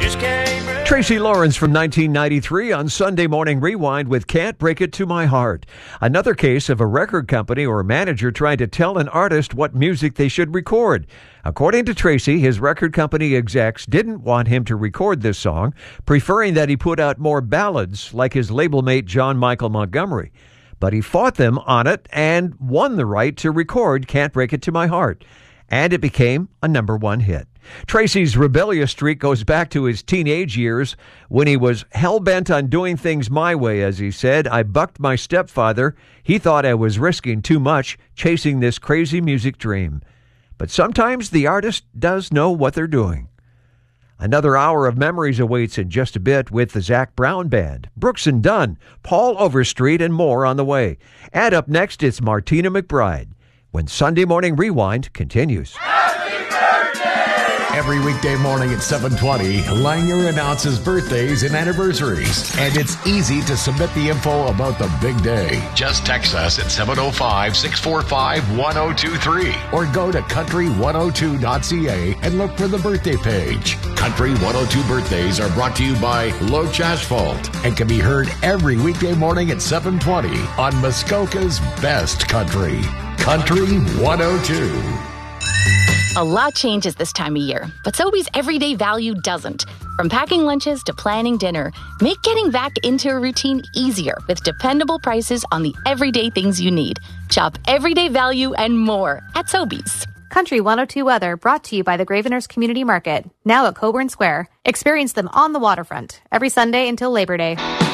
Tracy Lawrence from 1993 on Sunday Morning Rewind with Can't Break It to My Heart. Another case of a record company or manager trying to tell an artist what music they should record. According to Tracy, his record company execs didn't want him to record this song, preferring that he put out more ballads like his label mate John Michael Montgomery. But he fought them on it and won the right to record Can't Break It to My Heart. And it became a #1 hit. Tracy's rebellious streak goes back to his teenage years when he was hell-bent on doing things my way, as he said. I bucked my stepfather. He thought I was risking too much chasing this crazy music dream. But sometimes the artist does know what they're doing. Another hour of memories awaits in just a bit with the Zac Brown Band, Brooks and Dunn, Paul Overstreet, and more on the way. And up next, it's Martina McBride when Sunday Morning Rewind continues. Every weekday morning at 7:20, Langer announces birthdays and anniversaries. And it's easy to submit the info about the big day. Just text us at 705-645-1023. Or go to country102.ca and look for the birthday page. Country 102 birthdays are brought to you by Loach Asphalt and can be heard every weekday morning at 7:20 on Muskoka's Best Country. Country 102. A lot changes this time of year, but Sobeys everyday value doesn't. From packing lunches to planning dinner, make getting back into a routine easier with dependable prices on the everyday things you need. Shop everyday value and more at Sobeys. Country 102 weather brought to you by the Graveners Community Market, now at Coburn Square. Experience them on the waterfront every Sunday until Labor Day.